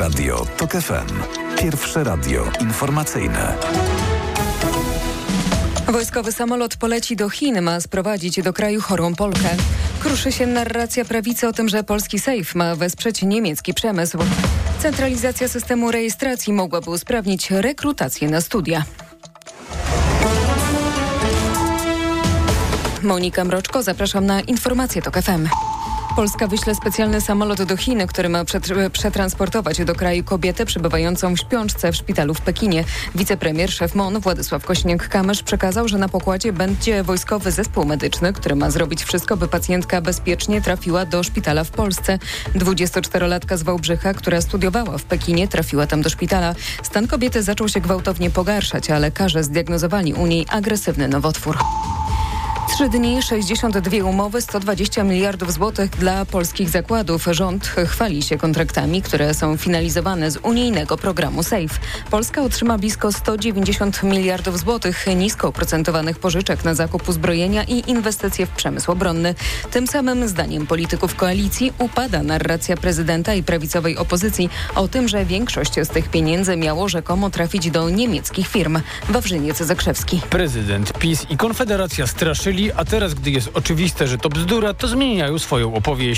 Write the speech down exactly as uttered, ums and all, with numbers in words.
Radio TOK F M. Pierwsze radio informacyjne. Wojskowy samolot poleci do Chin, ma sprowadzić do kraju chorą Polkę. Kruszy się narracja prawicy o tym, że polski sejf ma wesprzeć niemiecki przemysł. Centralizacja systemu rejestracji mogłaby usprawnić rekrutację na studia. Monika Mroczko, zapraszam na informacje TOK F M. Polska wyśle specjalny samolot do Chin, który ma przetransportować do kraju kobietę przebywającą w śpiączce w szpitalu w Pekinie. Wicepremier, szef M O N Władysław Kośniak-Kamysz przekazał, że na pokładzie będzie wojskowy zespół medyczny, który ma zrobić wszystko, by pacjentka bezpiecznie trafiła do szpitala w Polsce. dwudziestoczterolatka z Wałbrzycha, która studiowała w Pekinie, trafiła tam do szpitala. Stan kobiety zaczął się gwałtownie pogarszać, a lekarze zdiagnozowali u niej agresywny nowotwór. Trzy dni, sześćdziesiąt dwie umowy, sto dwadzieścia miliardów złotych dla polskich zakładów. Rząd chwali się kontraktami, które są finalizowane z unijnego programu SAFE. Polska otrzyma blisko sto dziewięćdziesiąt miliardów złotych nisko oprocentowanych pożyczek na zakup uzbrojenia i inwestycje w przemysł obronny. Tym samym, zdaniem polityków koalicji, upada narracja prezydenta i prawicowej opozycji o tym, że większość z tych pieniędzy miało rzekomo trafić do niemieckich firm. Wawrzyniec Zakrzewski. Prezydent, PiS i Konfederacja straszyli, a teraz, gdy jest oczywiste, że to bzdura, to zmieniają swoją opowieść.